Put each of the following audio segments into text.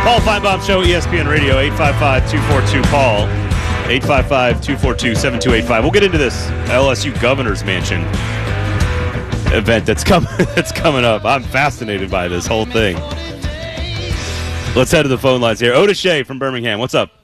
Paul Feinbaum Show, ESPN Radio, 855-242-PAUL, 855-242-7285. We'll get into this LSU Governor's Mansion event that's coming up. I'm fascinated by this whole thing. Let's head to the phone lines here. Otis Shea from Birmingham. What's up?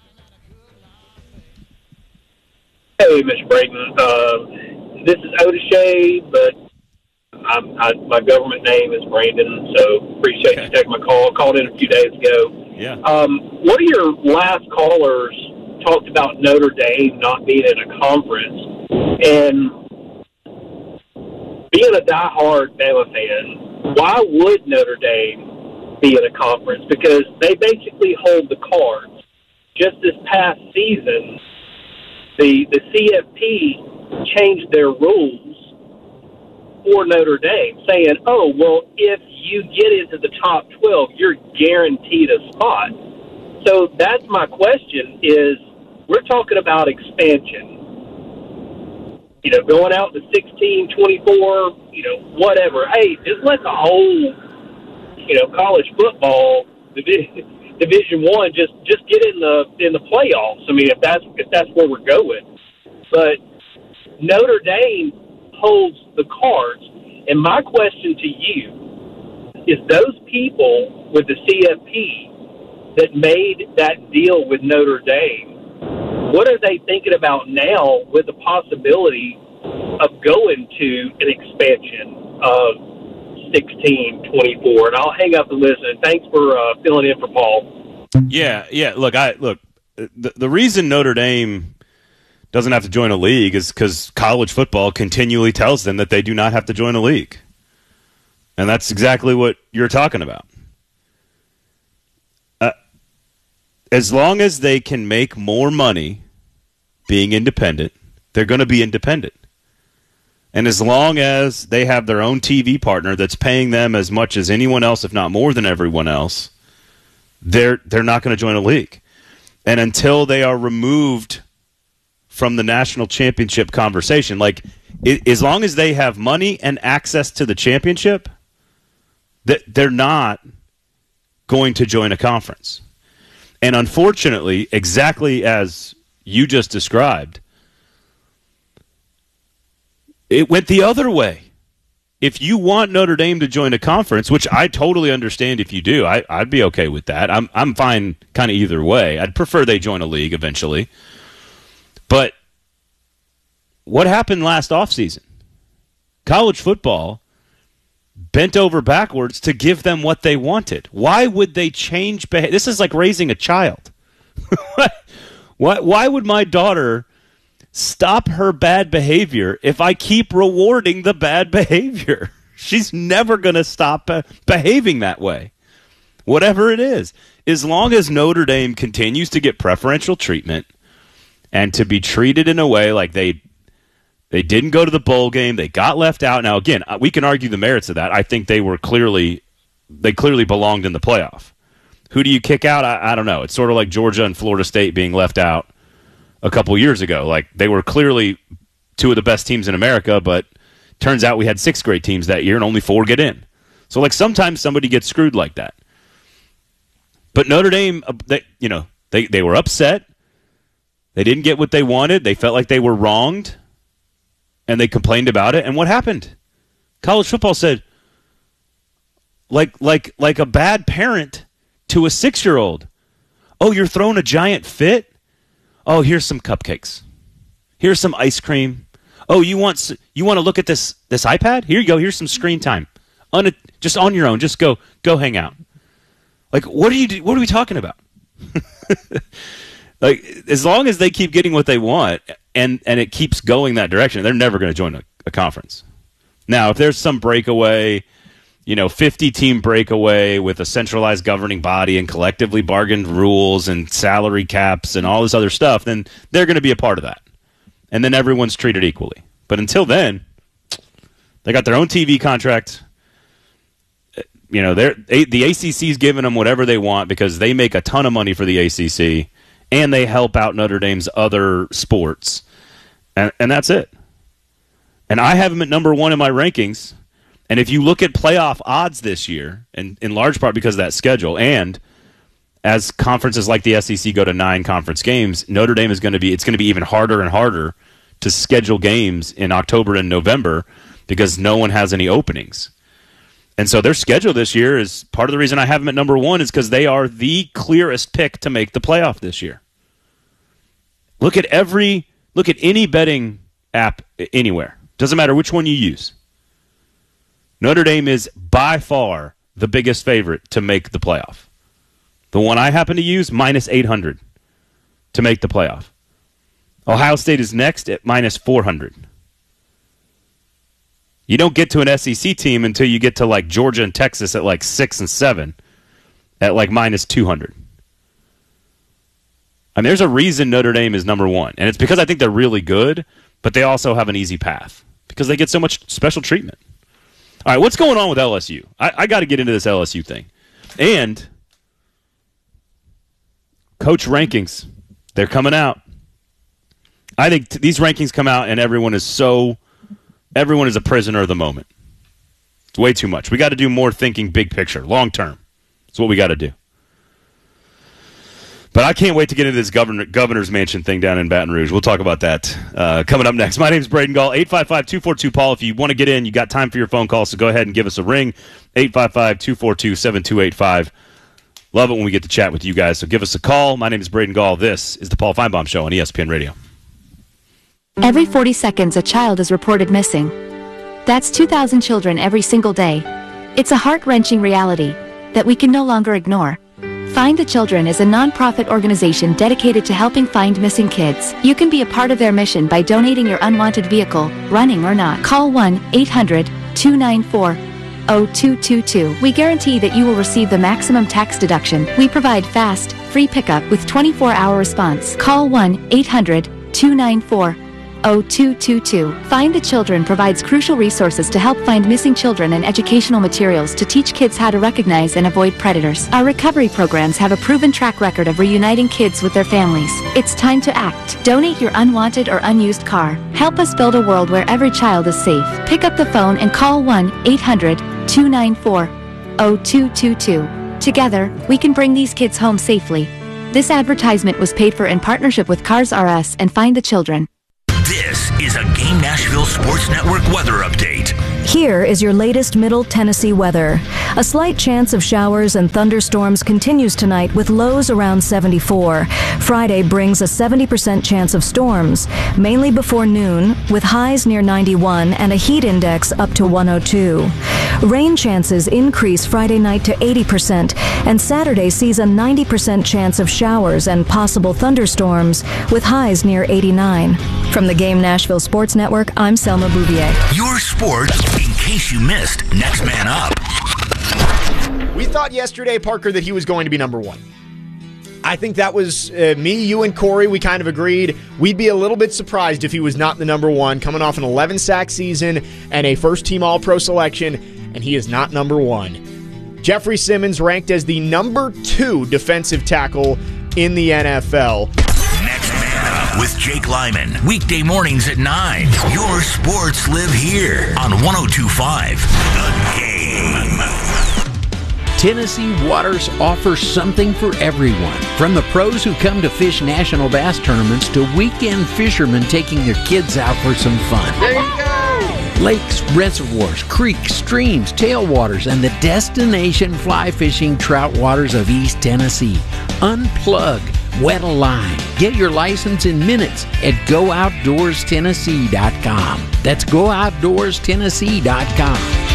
Hey, Mr. Brayton. This is Otis Shea, but my government name is Brandon, so appreciate you taking my call. Called in a few days ago. Yeah. One of your last callers talked about Notre Dame not being in a conference, and being a diehard Bama fan, why would Notre Dame be in a conference? Because they basically hold the cards. Just this past season, the CFP changed their rules for Notre Dame, saying, oh, well, if you get into the top 12, you're guaranteed a spot. So that's my question is, we're talking about expansion. You know, going out to 16, 24, whatever. Hey, just let the whole, college football, Division I, just get in the playoffs. I mean, if that's where we're going. But Notre Dame holds the cards. And my question to you is, those people with the CFP that made that deal with Notre Dame, what are they thinking about now with the possibility of going to an expansion of 16, 24? And I'll hang up and listen. Thanks for filling in for Paul. Yeah. Look, the reason Notre Dame doesn't have to join a league is because college football continually tells them that they do not have to join a league. And that's exactly what you're talking about. As long as they can make more money being independent, they're going to be independent. And as long as they have their own TV partner that's paying them as much as anyone else, if not more than everyone else, they're not going to join a league. And until they are removed from the national championship conversation, like as long as they have money and access to the championship, they're not going to join a conference. And unfortunately, exactly as you just described, it went the other way. If you want Notre Dame to join a conference, which I totally understand if you do, I'd be okay with that. I'm fine kind of either way. I'd prefer they join a league eventually. But what happened last offseason? College football bent over backwards to give them what they wanted. Why would they change behavior? This is like raising a child. Why would my daughter stop her bad behavior if I keep rewarding the bad behavior? She's never going to stop behaving that way, whatever it is. As long as Notre Dame continues to get preferential treatment and to be treated in a way like they didn't go to the bowl game, they got left out. Now, again, we can argue the merits of that. I think they clearly belonged in the playoff. Who do you kick out? I don't know. It's sort of like Georgia and Florida State being left out a couple years ago. Like, they were clearly two of the best teams in America, but turns out we had 6 great teams that year and only 4 get in. So, like, sometimes somebody gets screwed like that. But Notre Dame, they were upset. They didn't get what they wanted. They felt like they were wronged, and they complained about it. And what happened? College football said, like a bad parent to a 6-year-old, oh, you're throwing a giant fit? Oh, here's some cupcakes. Here's some ice cream. Oh, you want to look at this iPad? Here you go. Here's some screen time. Just on your own. Just go hang out. Like, what are we talking about? Like, as long as they keep getting what they want and it keeps going that direction, they're never going to join a conference. Now, if there's some breakaway, 50-team breakaway with a centralized governing body and collectively bargained rules and salary caps and all this other stuff, then they're going to be a part of that. And then everyone's treated equally. But until then, they got their own TV contract. The ACC's giving them whatever they want because they make a ton of money for the ACC, and they help out Notre Dame's other sports. And that's it. And I have them at number 1 in my rankings. And if you look at playoff odds this year, and in large part because of that schedule, and as conferences like the SEC go to 9 conference games, Notre Dame it's going to be even harder and harder to schedule games in October and November because no one has any openings. And so their schedule this year is part of the reason I have them at number 1 is because they are the clearest pick to make the playoff this year. Look at any betting app anywhere. Doesn't matter which one you use. Notre Dame is by far the biggest favorite to make the playoff. The one I happen to use, minus 800 to make the playoff. Ohio State is next at minus 400. You don't get to an SEC team until you get to like Georgia and Texas at like 6 and 7 at like minus 200. I mean, there's a reason Notre Dame is number 1, and it's because I think they're really good, but they also have an easy path because they get so much special treatment. All right, what's going on with LSU? I got to get into this LSU thing. And coach rankings, they're coming out. I think these rankings come out and everyone is a prisoner of the moment. It's way too much. We got to do more thinking big picture, long term. That's what we got to do. But I can't wait to get into this governor's mansion thing down in Baton Rouge. We'll talk about that coming up next. My name is Braden Gall, 855-242-PAUL. If you want to get in, you got time for your phone call, so go ahead and give us a ring, 855-242-7285. Love it when we get to chat with you guys, so give us a call. My name is Braden Gall. This is the Paul Feinbaum Show on ESPN Radio. Every 40 seconds, a child is reported missing. That's 2,000 children every single day. It's a heart-wrenching reality that we can no longer ignore. Find the Children is a non-profit organization dedicated to helping find missing kids. You can be a part of their mission by donating your unwanted vehicle, running or not. Call 1-800-294-0222. We guarantee that you will receive the maximum tax deduction. We provide fast, free pickup with 24-hour response. Call 1-800-294-0222. Find the Children provides crucial resources to help find missing children and educational materials to teach kids how to recognize and avoid predators. Our recovery programs have a proven track record of reuniting kids with their families. It's time to act. Donate your unwanted or unused car. Help us build a world where every child is safe. Pick up the phone and call 1-800-294-0222. Together, we can bring these kids home safely. This advertisement was paid for in partnership with Cars R Us and Find the Children. This is a Game Nashville Sports Network weather update. Here is your latest Middle Tennessee weather. A slight chance of showers and thunderstorms continues tonight with lows around 74. Friday brings a 70% chance of storms, mainly before noon, with highs near 91 and a heat index up to 102. Rain chances increase Friday night to 80%, and Saturday sees a 90% chance of showers and possible thunderstorms, with highs near 89. From the Game Nashville Sports Network, I'm Selma Bouvier. Your sports, in case you missed Next Man Up. We thought yesterday, Parker, that he was going to be number 1. I think that was me, you, and Corey. We kind of agreed. We'd be a little bit surprised if he was not the number 1, coming off an 11-sack season and a first-team All-Pro selection, and he is not number 1. Jeffrey Simmons ranked as the number 2 defensive tackle in the NFL. Next Man Up with Jake Lyman. Weekday mornings at 9. Your sports live here on 102.5 The Game. Tennessee Waters offers something for everyone. From the pros who come to fish national bass tournaments to weekend fishermen taking their kids out for some fun. There you go! Lakes, reservoirs, creeks, streams, tailwaters, and the destination fly fishing trout waters of East Tennessee. Unplug, wet a line. Get your license in minutes at GoOutdoorsTennessee.com. That's GoOutdoorsTennessee.com.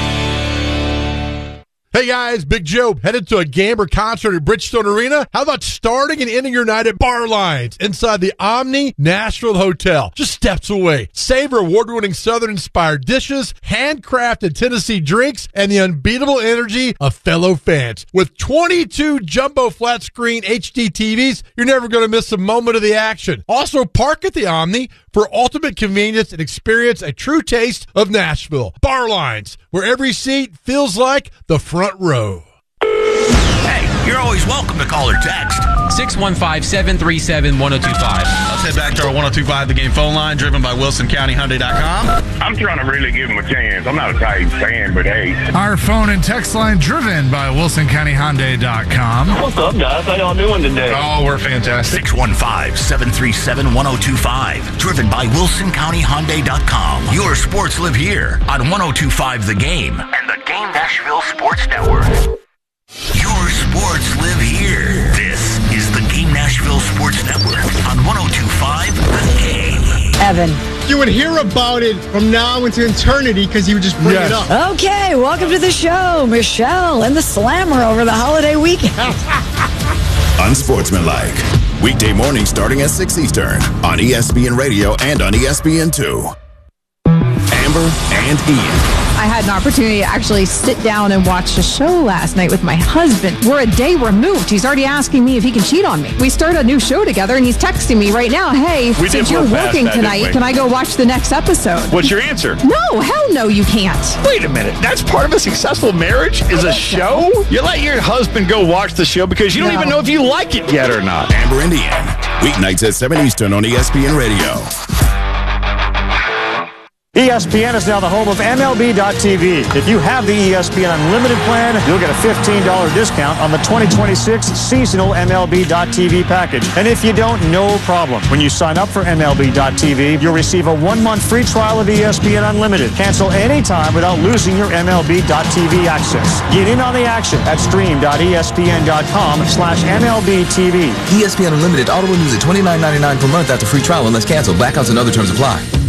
Hey guys, Big Joe, headed to a game or concert at Bridgestone Arena? How about starting and ending your night at Bar Lines inside the Omni Nashville Hotel, just steps away? Savor award-winning Southern-inspired dishes, handcrafted Tennessee drinks, and the unbeatable energy of fellow fans. With 22 jumbo flat-screen HD TVs, you're never going to miss a moment of the action. Also, park at the Omni for ultimate convenience and experience a true taste of Nashville. Bar Lines, where every seat feels like the front row. Hey, you're always welcome to call or text 615-737-1025. Let's head back to our 1025 The Game phone line, driven by WilsonCountyHyundai.com. I'm trying to really give him a chance. I'm not a Titans fan, but hey. Our phone and text line, driven by WilsonCountyHyundai.com. What's up, guys? How y'all doing today? Oh, we're fantastic. 615-737-1025. Driven by WilsonCountyHyundai.com. Your sports live here on 1025 The Game and the Game Nashville Sports Network. Your sports live here. This is the Game Nashville Sports Network on 1025 The Game. Evan. You would hear about it from now into eternity because you would just bring it up. Okay, welcome to the show, Michelle and the Slammer over the holiday weekend. Unsportsmanlike. Weekday morning starting at 6 Eastern on ESPN Radio and on ESPN2. Amber and Ian. I had an opportunity to actually sit down and watch a show last night with my husband. We're a day removed. He's already asking me if he can cheat on me. We started a new show together, and he's texting me right now, hey, since you're working tonight, can I go watch the next episode? What's your answer? No, hell no, you can't. Wait a minute. That's part of a successful marriage is a show? You let your husband go watch the show because you don't even know if you like it yet or not. Amber and Ian. Weeknights at 7 Eastern on ESPN Radio. ESPN is now the home of MLB.tv. If you have the ESPN Unlimited plan, you'll get a $15 discount on the 2026 seasonal MLB.tv package. And if you don't, no problem. When you sign up for MLB.tv, you'll receive a 1-month free trial of ESPN Unlimited. Cancel anytime without losing your MLB.tv access. Get in on the action at stream.espn.com/MLBTV. ESPN Unlimited auto renews at $29.99 per month after free trial unless canceled. Blackouts and other terms apply.